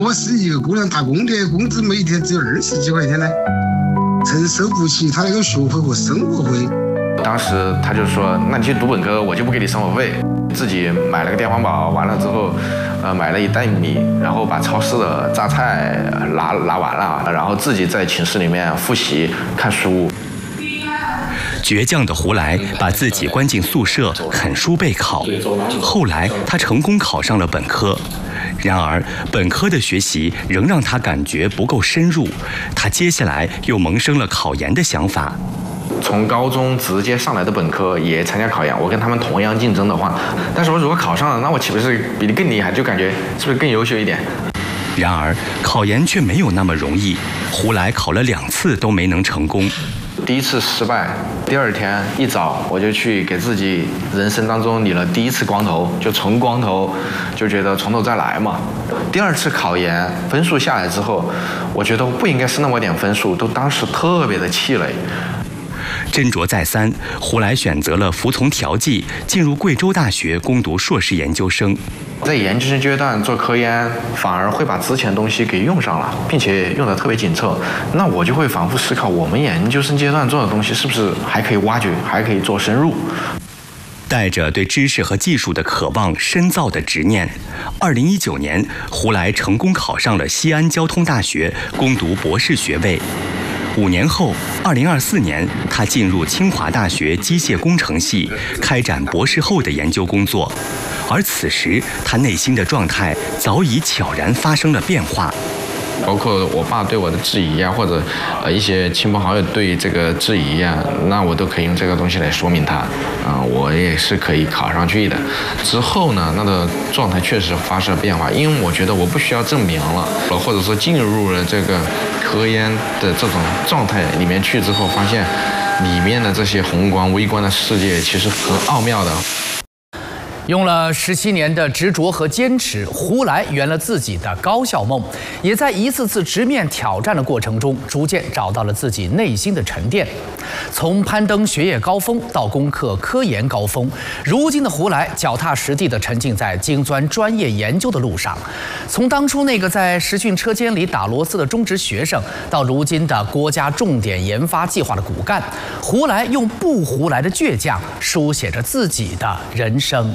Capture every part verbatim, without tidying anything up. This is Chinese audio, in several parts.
我是一个姑娘打工的，工资每天只有二十几块钱呢，承受不起他那个学费和生活费。 当时他就说：“那你去读本科，我就不给你生活费。”自己买了个电饭煲，完了之后，呃，买了一袋米，然后把超市的榨菜拿拿完了，然后自己在寝室里面复习看书。 倔强的胡来把自己关进宿舍，啃书备考。后来他成功考上了本科，然而本科的学习仍让他感觉不够深入，他接下来又萌生了考研的想法。 从高中直接上来的本科也参加考研，我跟他们同样竞争的话，但是我如果考上了，那我岂不是比你更厉害？就感觉是不是更优秀一点？ 然而考研却没有那么容易，胡来考了两次都没能成功。 第一次失败，第二天一早我就去给自己人生当中理了第一次光头，就纯光头，就觉得从头再来嘛。第二次考研分数下来之后，我觉得不应该是那么点分数，都当时特别的气馁。 斟酌再三，胡来选择了服从调剂，进入贵州大学攻读硕士研究生。 在研究生阶段做科研，反而会把之前的东西给用上了，并且用得特别紧凑。那我就会反复思考，我们研究生阶段做的东西是不是还可以挖掘，还可以做深入。 带着对知识和技术的渴望、深造的执念，二零一九年，胡来成功考上了西安交通大学，攻读博士学位。五年后，二零二四年，他进入清华大学机械工程系，开展博士后的研究工作。而此时，他内心的状态早已悄然发生了变化。 包括我爸对我的质疑呀，或者呃一些亲朋好友对这个质疑呀，那我都可以用这个东西来说明它。啊、呃，我也是可以考上去的。之后呢，那个状态确实发生了变化，因为我觉得我不需要证明了，或者说进入了这个科研的这种状态里面去之后，发现里面的这些宏观微观的世界其实很奥妙的。 用了十七年的执着和坚持，胡来圆了自己的高校梦，也在一次次直面挑战的过程中，逐渐找到了自己内心的沉淀。从攀登学业高峰到攻克科研高峰，如今的胡来脚踏实地地沉浸在精钻专业研究的路上。从当初那个在实训车间里打螺丝的中职学生，到如今的国家重点研发计划的骨干，胡来用不胡来的倔强书写着自己的人生。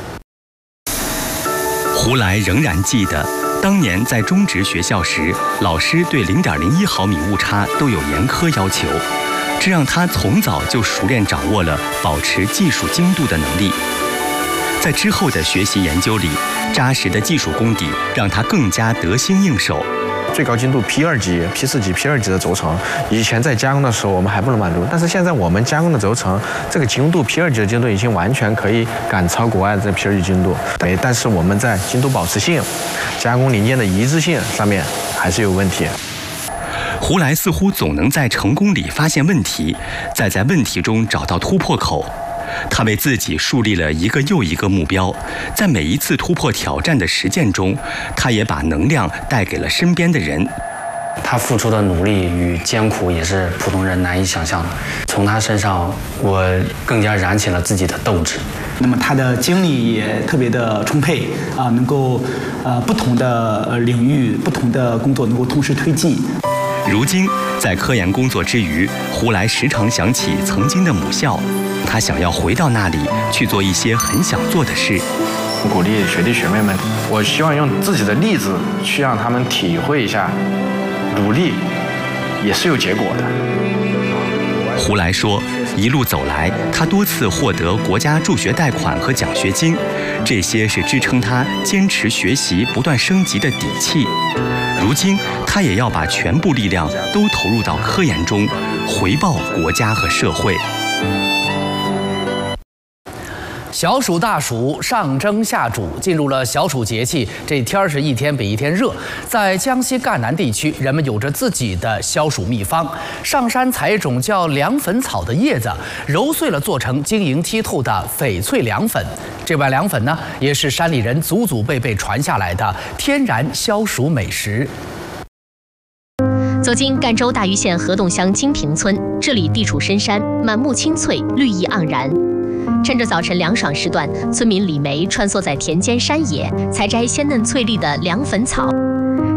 胡来仍然记得，当年在中职学校时，老师对零点零一毫米误差都有严苛要求，这让他从早就熟练掌握了保持技术精度的能力。在之后的学习研究里，扎实的技术功底让他更加得心应手。 最高精度 P 二 级、P 四 级、P 二 级的轴承，以前在加工的时候我们还不能满足，但是现在我们加工的轴承，这个精度 P 二 级的精度已经完全可以赶超国外的这 P 二 级精度。对，但是我们在精度保持性、加工零件的一致性上面还是有问题。 胡来似乎总能在成功里发现问题，再在问题中找到突破口。他为自己树立了一个又一个目标，在每一次突破挑战的实践中，他也把能量带给了身边的人。 他付出的努力与艰苦也是普通人难以想象的。从他身上，我更加燃起了自己的斗志。 那么他的精力也特别的充沛啊，能够呃不同的领域、不同的工作能够同时推进。 如今，在科研工作之余，胡来时常想起曾经的母校，他想要回到那里去做一些很想做的事。 鼓励学弟学妹们，我希望用自己的例子去让他们体会一下，努力也是有结果的。 胡来说，一路走来，他多次获得国家助学贷款和奖学金，这些是支撑他坚持学习、不断升级的底气。如今，他也要把全部力量都投入到科研中，回报国家和社会。 小暑大暑，上蒸下煮，进入了小暑节气，这天儿是一天比一天热。在江西赣南地区，人们有着自己的消暑秘方：上山采一种叫凉粉草的叶子，揉碎了做成晶莹剔透的翡翠凉粉。这碗凉粉呢，也是山里人祖祖辈辈传下来的天然消暑美食。 走进赣州大余县河洞乡金平村，这里地处深山，满目青翠，绿意盎然。趁着早晨凉爽时段，村民李梅穿梭在田间山野，采摘鲜嫩翠绿的凉粉草，